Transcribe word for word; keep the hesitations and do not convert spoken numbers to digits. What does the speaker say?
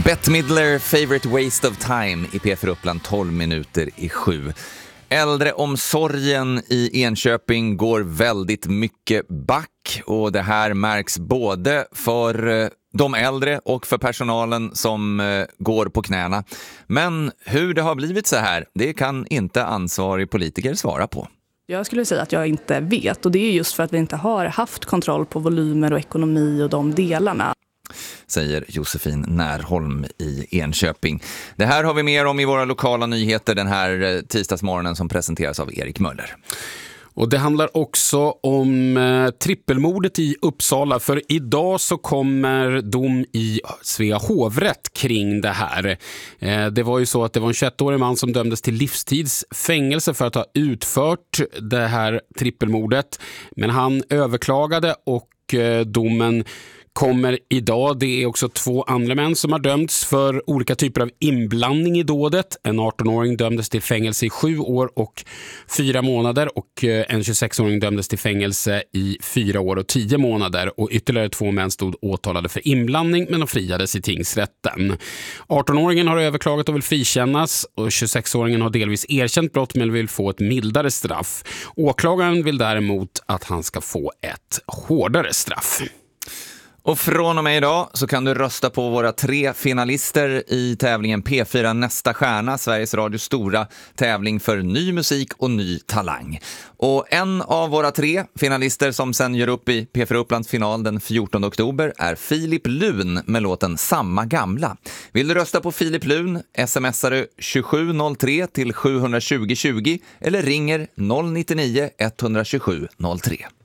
Bette Midler, Favorite Waste of Time i P fyra Uppland tolv minuter i sju. Äldreomsorgen i Enköping går väldigt mycket back och det här märks både för de äldre och för personalen som går på knäna. Men hur det har blivit så här, det kan inte ansvarig politiker svara på. Jag skulle säga att jag inte vet, och det är just för att vi inte har haft kontroll på volymer och ekonomi och de delarna. Säger Josefin Närholm i Enköping. Det här har vi mer om i våra lokala nyheter den här tisdagsmorgonen som presenteras av Erik Möller. Och det handlar också om eh, trippelmordet i Uppsala, för idag så kommer dom i Svea hovrätt kring det här. Eh, det var ju så att det var en tjugoettårig man som dömdes till livstids fängelse för att ha utfört det här trippelmordet. Men han överklagade och eh, domen kommer idag. Det är också två andra män som har dömts för olika typer av inblandning i dådet. En arton-åring dömdes till fängelse i sju år och fyra månader och en tjugosexåring dömdes till fängelse i fyra år och tio månader. Och ytterligare två män stod åtalade för inblandning men de friades i tingsrätten. arton-åringen har överklagat och vill frikännas och tjugosexåringen har delvis erkänt brott men vill få ett mildare straff. Åklagaren vill däremot att han ska få ett hårdare straff. Och från och med idag så kan du rösta på våra tre finalister i tävlingen P fyra Nästa stjärna, Sveriges Radios stora tävling för ny musik och ny talang. Och en av våra tre finalister som sen gör upp i P fyra Upplands final den fjortonde oktober är Filip Lun med låten Samma gamla. Vill du rösta på Filip Lun, smsar du tjugosju noll tre till sju tjugo tjugo eller ringer noll nio nio ett två sju noll tre.